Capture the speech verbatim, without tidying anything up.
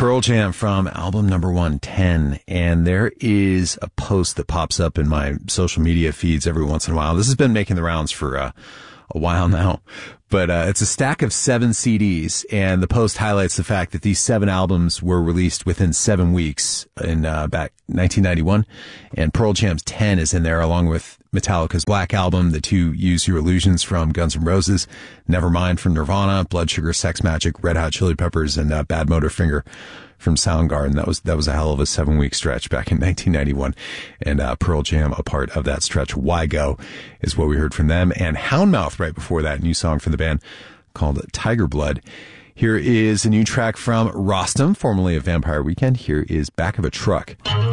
Pearl Jam from album number one ten. And there is a post that pops up in my social media feeds every once in a while. This has been making the rounds for uh, a while now. But uh, it's a stack of seven C Ds, and the post highlights the fact that these seven albums were released within seven weeks in uh, back nineteen ninety-one, and Pearl Jam's ten is in there, along with Metallica's Black Album, the two Use Your Illusions from Guns N' Roses, Nevermind from Nirvana, Blood Sugar Sex Magik, Red Hot Chili Peppers, and uh, Bad Motor Finger from Soundgarden. That was that was a hell of a seven week stretch back in nineteen ninety-one, and uh, Pearl Jam a part of that stretch. Why Go is what we heard from them, and Houndmouth right before that, new song from the band called Tiger Blood. Here is a new track from Rostam, formerly of Vampire Weekend. Here is Back of a Truck.